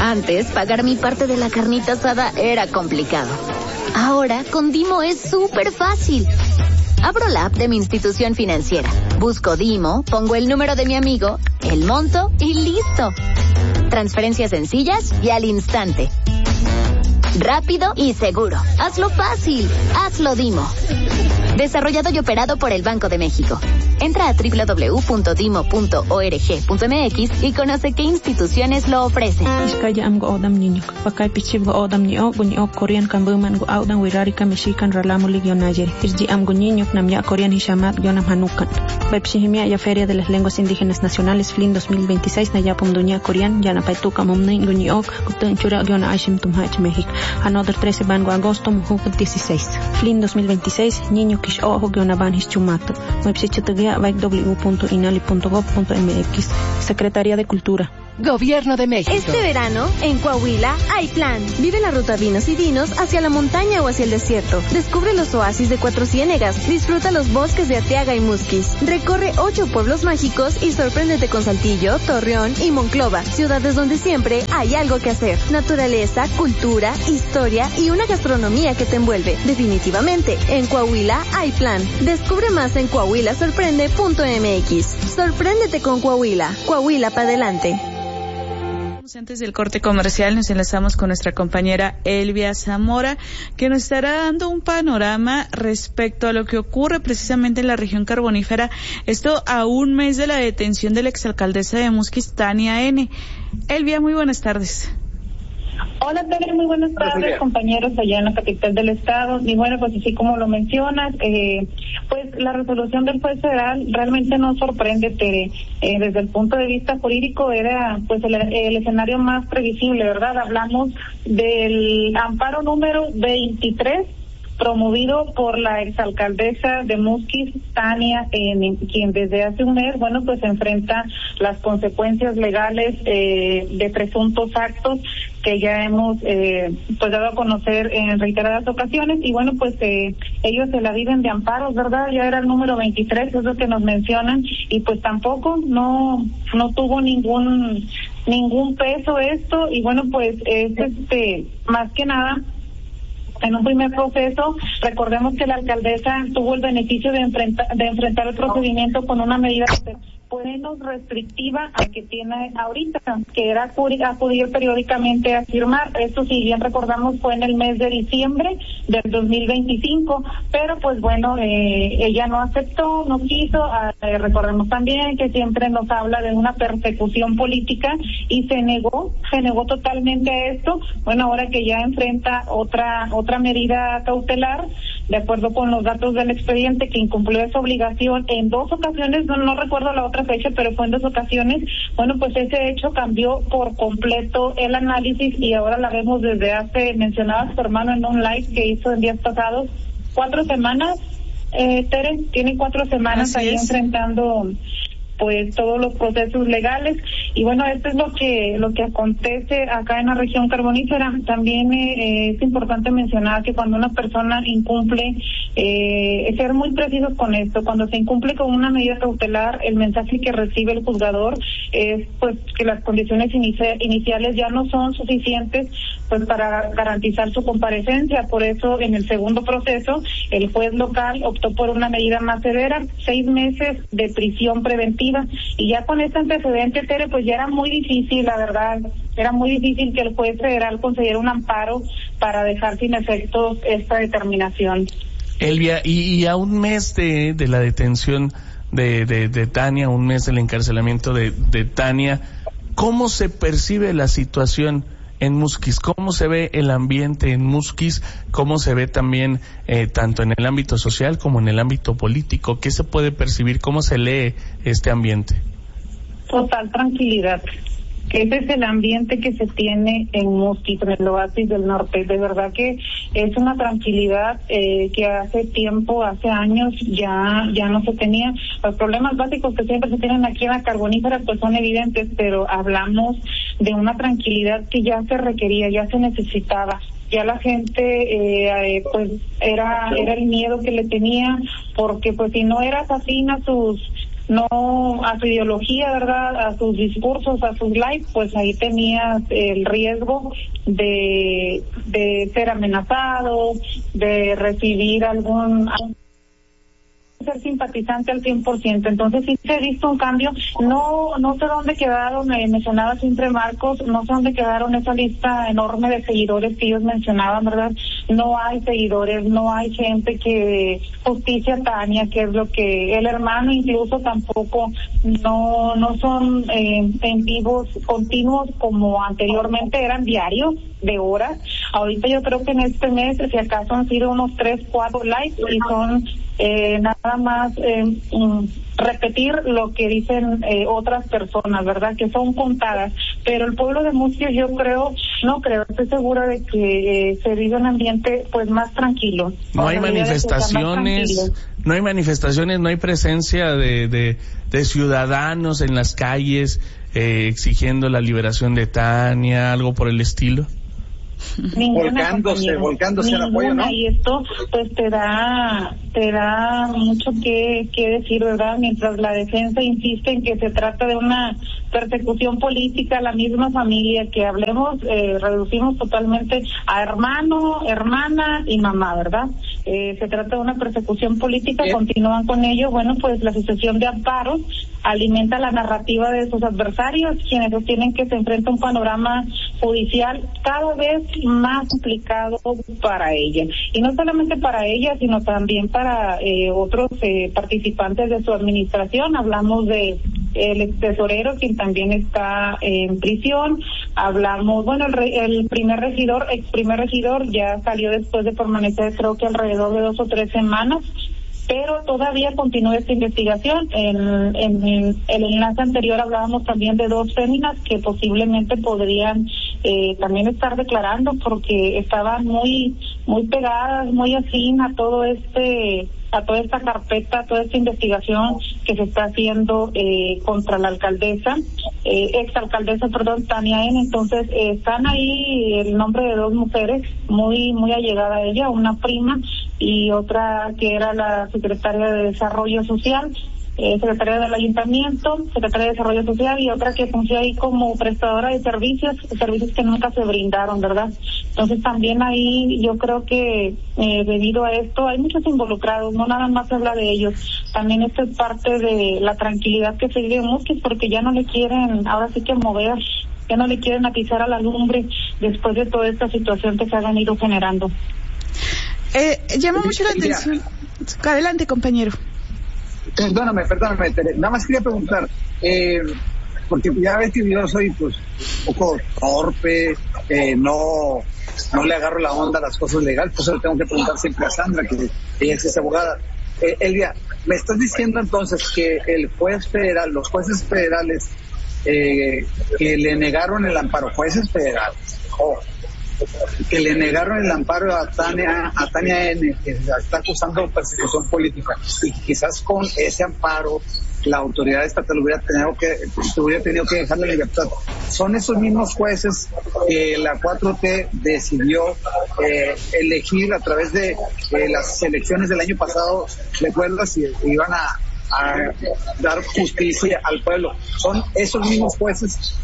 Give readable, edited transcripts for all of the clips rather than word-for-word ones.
Antes, pagar mi parte de la carnita asada era complicado. Ahora, con Dimo es súper fácil. Abro la app de mi institución financiera, busco Dimo, pongo el número de mi amigo, el monto y listo. Transferencias sencillas y al instante. Rápido y seguro. Hazlo fácil. Hazlo Dimo. Desarrollado y operado por el Banco de México. Entra a www.dimo.org.mx y conoce qué instituciones lo ofrecen. Ya Feria de las Lenguas Indígenas Nacionales FLIN 2026 Nayapum Duña Corean Yana Paituca Momnin Guñiok Guten Chura Giona Ashim Tumhach México. Another 13 Bango Agosto Mujuk 16 FLIN 2026 Niño Kish Ojo Giona Banhis Chumato Website www.inali.gov.mx. Secretaría de Cultura. Gobierno de México. Este verano, en Coahuila, hay plan. Vive la ruta Vinos y Dinos hacia la montaña o hacia el desierto. Descubre los oasis de Cuatro Ciénegas. Disfruta los bosques de Arteaga y Musquis. Recorre 8 pueblos mágicos y sorpréndete con Saltillo, Torreón y Monclova. Ciudades donde siempre hay algo que hacer. Naturaleza, cultura, historia y una gastronomía que te envuelve. Definitivamente, en Coahuila hay plan. Descubre más en coahuilasorprende.mx. Sorpréndete con Coahuila. Coahuila para adelante. Antes del corte comercial nos enlazamos con nuestra compañera Elvia Zamora, que nos estará dando un panorama respecto a lo que ocurre precisamente en la región carbonífera, esto a un mes de la detención de la exalcaldesa de Musquis, Tania N. Elvia, muy buenas tardes. Hola, Tere, muy buenas tardes, compañeros allá en la capital del estado. Y bueno, pues así como lo mencionas, pues la resolución del juez federal realmente no sorprende, Tere. Desde el punto de vista jurídico era pues el escenario más previsible, ¿verdad? Hablamos del amparo número 23, promovido por la exalcaldesa de Musquis, Tania N., quien desde hace un mes, bueno, pues enfrenta las consecuencias legales de presuntos actos que ya hemos pues dado a conocer en reiteradas ocasiones. Y bueno, pues ellos se la viven de amparos, ¿verdad? Ya era el número 23, es lo que nos mencionan, y pues tampoco no tuvo ningún peso esto. Y bueno, pues es más que nada en un primer proceso. Recordemos que la alcaldesa tuvo el beneficio de enfrentar el procedimiento con una medida menos restrictiva a que tiene ahorita, que era acudir periódicamente a firmar. Esto, si bien recordamos, fue en el mes de diciembre del 2025, pero pues bueno, ella no aceptó, no quiso. Recordemos también que siempre nos habla de una persecución política y se negó totalmente a esto. Bueno, ahora que ya enfrenta otra medida cautelar, de acuerdo con los datos del expediente, que incumplió esa obligación en 2 ocasiones, no recuerdo la otra fecha, pero fue en 2 ocasiones. Bueno, pues ese hecho cambió por completo el análisis y ahora la vemos desde hace, mencionaba su hermano en un live que hizo en días pasados, 4 semanas, Tere, tiene 4 semanas ahí enfrentando pues todos los procesos legales. Y bueno, esto es lo que acontece acá en la región carbonífera. También es importante mencionar que cuando una persona incumple, ser muy precisos con esto, cuando se incumple con una medida cautelar, el mensaje que recibe el juzgador es pues que las condiciones iniciales ya no son suficientes pues para garantizar su comparecencia. Por eso en el segundo proceso el juez local optó por una medida más severa, 6 meses de prisión preventiva. Y ya con este antecedente, Tere, pues ya era muy difícil, la verdad, era muy difícil que el juez federal concediera un amparo para dejar sin efectos esta determinación. Elvia, y a un mes de la detención de Tania, un mes del encarcelamiento de Tania, ¿cómo se percibe la situación en Musquis? ¿Cómo se ve el ambiente en Musquis? ¿Cómo se ve también tanto en el ámbito social como en el ámbito político? ¿Qué se puede percibir? ¿Cómo se lee este ambiente? Total tranquilidad. Ese es el ambiente que se tiene en Musquis, en el oasis del norte. De verdad que es una tranquilidad que hace tiempo, hace años ya no se tenía. Los problemas básicos que siempre se tienen aquí en la carbonífera pues son evidentes, pero hablamos de una tranquilidad que ya se requería, ya se necesitaba. Ya la gente pues era el miedo que le tenía, porque pues si no eras afín a sus no a su ideología, ¿verdad? A sus discursos, a sus likes, pues ahí tenías el riesgo de ser amenazado, de recibir ser simpatizante al 100%. Entonces sí se ha visto un cambio. No sé dónde quedaron, mencionaba siempre Marcos, no sé dónde quedaron esa lista enorme de seguidores que ellos mencionaban, ¿verdad? No hay seguidores, no hay gente que justicia a Tania, que es lo que el hermano incluso tampoco, no son en vivos continuos como anteriormente eran, diarios de horas. Ahorita yo creo que en este mes, si acaso han sido unos 3-4 likes y son nada más repetir lo que dicen otras personas, ¿verdad? Que son contadas. Pero el pueblo de Musquis, yo estoy segura de que se vive un ambiente pues más tranquilo. No hay manifestaciones, no hay presencia de ciudadanos en las calles exigiendo la liberación de Tania, algo por el estilo. Volcándose al apoyo, ¿no? Y esto pues te da mucho que decir, ¿verdad? Mientras la defensa insiste en que se trata de una persecución política, la misma familia que hablemos, reducimos totalmente a hermano, hermana y mamá, ¿verdad? Se trata de una persecución política, continúan con ello. Bueno, pues la Asociación de Amparo alimenta la narrativa de sus adversarios, quienes sostienen que se enfrenta a un panorama judicial cada vez más complicado para ella. Y no solamente para ella, sino también para otros participantes de su administración. Hablamos de el ex tesorero, quien también está en prisión. Hablamos, bueno, el ex primer regidor ya salió después de permanecer creo que alrededor de 2 o 3 semanas, pero todavía continúa esta investigación. En el enlace anterior hablábamos también de 2 féminas que posiblemente podrían también estar declarando porque estaban muy pegadas, muy afín a toda esta carpeta, toda esta investigación que se está haciendo contra la exalcaldesa, Tania N. Entonces están ahí el nombre de 2 mujeres muy allegadas a ella, una prima y otra que era la secretaria de Desarrollo Social, secretaria del Ayuntamiento, secretaria de Desarrollo Social, y otra que fungió ahí como prestadora de servicios que nunca se brindaron, ¿verdad? Entonces también ahí yo creo que debido a esto hay muchos involucrados, no nada más se habla de ellos, también esto es parte de la tranquilidad que se vive en Musquis, porque ya no le quieren, ahora sí que mover, ya no le quieren atizar a la lumbre después de toda esta situación que se ha ido generando. Llama mucho la atención. Adelante, compañero. Perdóname, nada más quería preguntar, porque ya ves que yo soy pues un poco torpe, no le agarro la onda a las cosas legales, pues le tengo que preguntar siempre a Sandra, que ella es abogada. Elvia, me estás diciendo entonces que los jueces federales que le negaron el amparo, jueces federales, que le negaron el amparo a Tania N, que se está acusando persecución política, y quizás con ese amparo la autoridad estatal hubiera tenido que dejar la libertad. Son esos mismos jueces que la 4T decidió elegir a través de las elecciones del año pasado. ¿Recuerdas? Si iban a dar justicia al pueblo. Son esos mismos jueces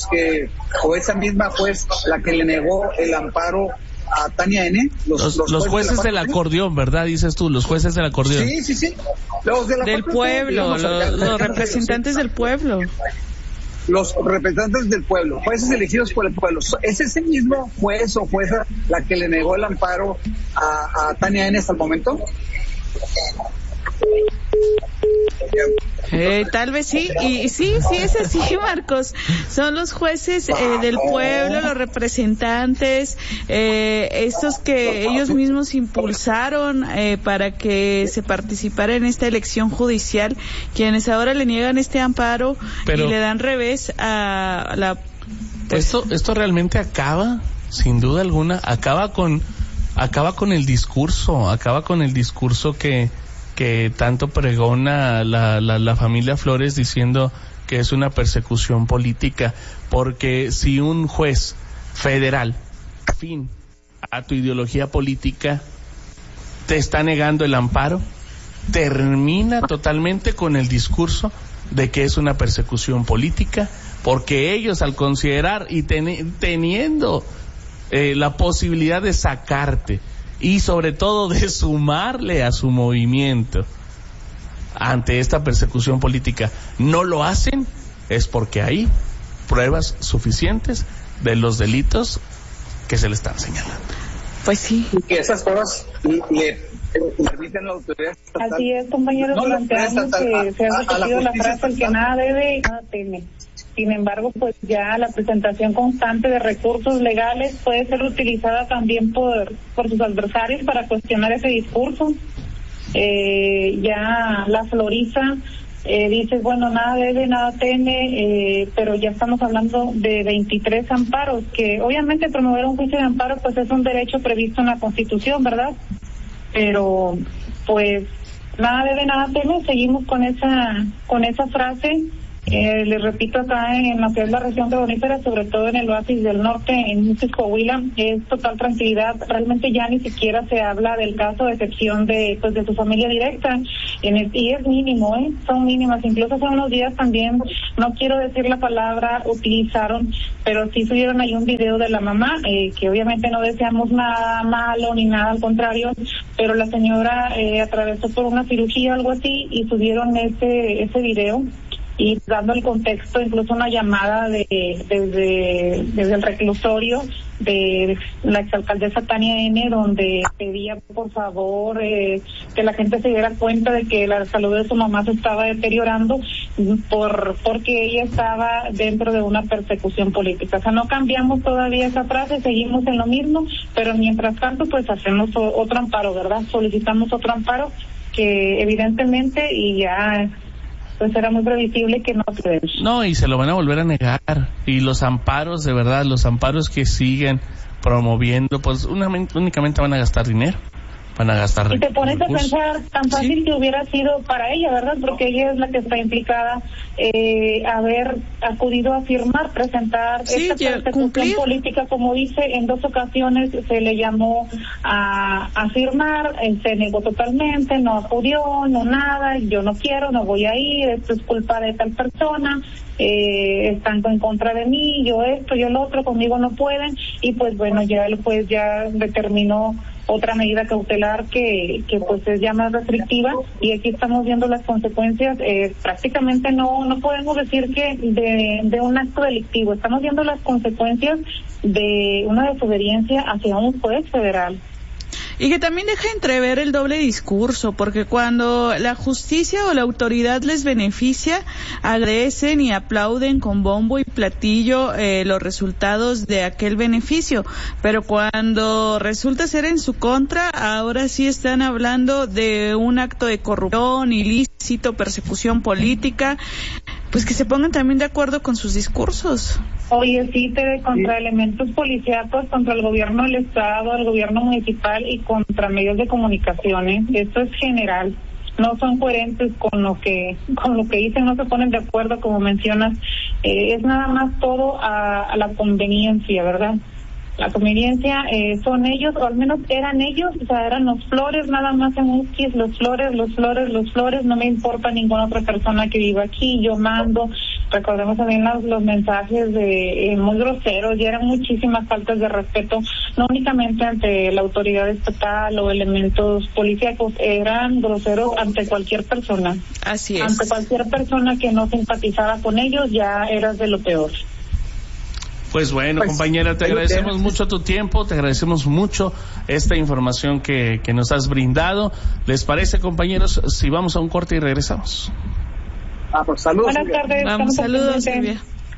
o esa misma juez la que le negó el amparo a Tania N. Los jueces del acordeón, ¿verdad? Dices tú, los jueces del acordeón. Sí. Del pueblo, los representantes del pueblo. Los representantes del pueblo, jueces elegidos por el pueblo. ¿Es ese mismo juez o jueza la que le negó el amparo a Tania N hasta el momento? Tal vez sí, y sí es así, Marcos. Son los jueces del pueblo, los representantes, estos que ellos mismos impulsaron para que se participara en esta elección judicial, quienes ahora le niegan este amparo. Pero, y le dan revés a la... Esto realmente acaba, sin duda alguna, acaba con el discurso que tanto pregona la familia Flores, diciendo que es una persecución política, porque si un juez federal afín a tu ideología política te está negando el amparo, termina totalmente con el discurso de que es una persecución política, porque ellos, al considerar y teniendo la posibilidad de sacarte y sobre todo de sumarle a su movimiento ante esta persecución política, no lo hacen, es porque hay pruebas suficientes de los delitos que se le están señalando. Pues sí. Y que esas cosas le permiten a la autoridad estatal. Así es, compañeros, durante años se ha repetido la frase: el que nada debe, nada teme. Sin embargo, pues ya la presentación constante de recursos legales puede ser utilizada también por sus adversarios para cuestionar ese discurso. Ya la Florisa dice, bueno, nada debe, nada teme, pero ya estamos hablando de 23 amparos, que obviamente promover un juicio de amparo pues es un derecho previsto en la Constitución, ¿verdad? Pero pues nada debe, nada teme, seguimos con esa frase. Les repito, acá en lo que es la región carbonífera, sobre todo en el oasis del norte, en Musquis, Coahuila, es total tranquilidad. Realmente ya ni siquiera se habla del caso de excepción de su familia directa, y es mínimo, son mínimas. Incluso hace unos días también, no quiero decir la palabra, utilizaron, pero sí subieron ahí un video de la mamá, que obviamente no deseamos nada malo ni nada, al contrario, pero la señora atravesó por una cirugía o algo así, y subieron ese video. Y dando el contexto, incluso una llamada desde el reclusorio de la exalcaldesa Tania N., donde pedía por favor que la gente se diera cuenta de que la salud de su mamá se estaba deteriorando porque ella estaba dentro de una persecución política. O sea, no cambiamos todavía esa frase, seguimos en lo mismo, pero mientras tanto pues hacemos otro amparo, ¿verdad? Solicitamos otro amparo que evidentemente, y ya pues era muy previsible que no creen. No, y se lo van a volver a negar. Y los amparos, de verdad, los amparos que siguen promoviendo, pues únicamente van a gastar dinero. Van a gastar y te pones a pensar tan fácil que hubiera sido para ella, ¿verdad? Porque ella es la que está implicada haber acudido a firmar, presentar esta persecución política, como dice, en 2 ocasiones se le llamó a firmar, se negó totalmente, no acudió, no nada, yo no quiero, no voy a ir, esto es culpa de tal persona, están en contra de mí, yo esto, yo lo otro, conmigo no pueden, y pues bueno, ya el juez ya determinó otra medida cautelar que pues es ya más restrictiva, y aquí estamos viendo las consecuencias. Prácticamente no podemos decir que de un acto delictivo, estamos viendo las consecuencias de una desobediencia hacia un juez federal. Y que también deja entrever el doble discurso, porque cuando la justicia o la autoridad les beneficia, agradecen y aplauden con bombo y platillo los resultados de aquel beneficio, pero cuando resulta ser en su contra, ahora sí están hablando de un acto de corrupción, ilícito, persecución política. Pues que se pongan también de acuerdo con sus discursos. Oye, sí, contra elementos policíacos, contra el gobierno del estado, el gobierno municipal y contra medios de comunicaciones. Esto es general. No son coherentes con lo que dicen, no se ponen de acuerdo, como mencionas. Es nada más todo a la conveniencia, ¿verdad? La conveniencia son ellos, o al menos eran ellos, o sea, eran los Flores, nada más en Musquis, los Flores, no me importa ninguna otra persona que viva aquí, yo mando. Recordemos también los mensajes muy groseros, y eran muchísimas faltas de respeto, no únicamente ante la autoridad estatal o elementos policíacos, eran groseros ante cualquier persona. Así es. Ante cualquier persona que no simpatizara con ellos, ya eras de lo peor. Pues bueno, compañera, te agradecemos mucho tu tiempo, te agradecemos mucho esta información que nos has brindado. ¿Les parece, compañeros, si vamos a un corte y regresamos? Pues saludos. Buenas tardes. Vamos, saludos, Silvia.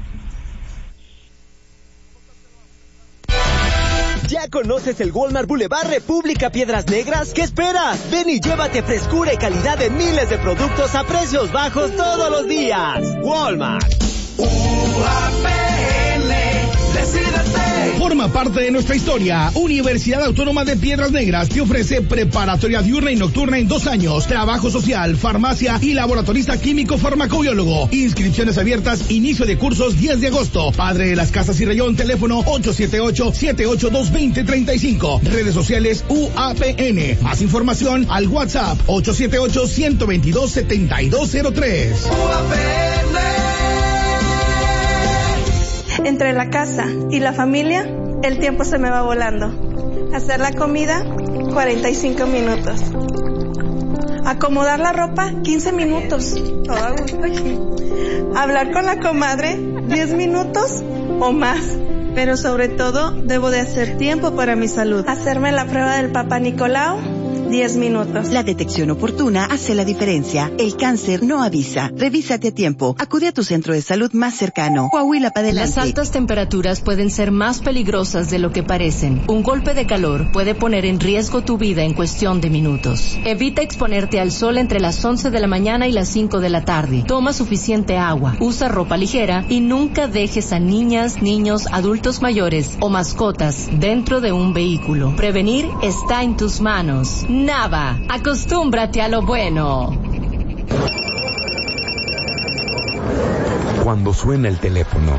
¿Ya conoces el Walmart Boulevard República Piedras Negras? ¿Qué esperas? Ven y llévate frescura y calidad de miles de productos a precios bajos todos los días. Walmart. UAPN, decídete. Forma Forma parte de nuestra historia. Universidad Autónoma de Piedras Negras te ofrece preparatoria diurna y nocturna en 2 años, trabajo social, farmacia y laboratorista químico farmacobiólogo. Inscripciones abiertas, inicio de cursos 10 de agosto. Padre de las Casas y Rayón, teléfono 878-782-2035. Redes sociales UAPN. Más información al WhatsApp 878-122-7203. Entre la casa y la familia, el tiempo se me va volando. Hacer la comida, 45 minutos. Acomodar la ropa, 15 minutos. Todo a gusto aquí. Hablar con la comadre, 10 minutos o más. Pero sobre todo, debo de hacer tiempo para mi salud. Hacerme la prueba del Papá Nicolau, 10 minutos. La detección oportuna hace la diferencia. El cáncer no avisa. Revísate a tiempo. Acude a tu centro de salud más cercano. Coahuila para adelante. Las altas temperaturas pueden ser más peligrosas de lo que parecen. Un golpe de calor puede poner en riesgo tu vida en cuestión de minutos. Evita exponerte al sol entre las 11 de la mañana y las 5 de la tarde. Toma suficiente agua. Usa ropa ligera y nunca dejes a niñas, niños, adultos mayores o mascotas dentro de un vehículo. Prevenir está en tus manos. Nava, acostúmbrate a lo bueno. Cuando suena el teléfono,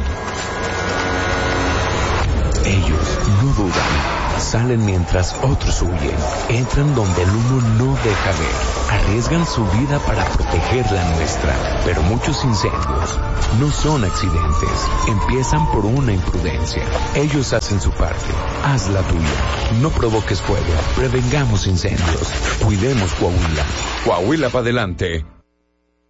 ellos no dudan. Salen mientras otros huyen. Entran donde el humo no deja ver. Arriesgan su vida para proteger la nuestra. Pero muchos incendios no son accidentes. Empiezan por una imprudencia. Ellos hacen su parte. Haz la tuya. No provoques fuego. Prevengamos incendios. Cuidemos Coahuila. Coahuila para adelante.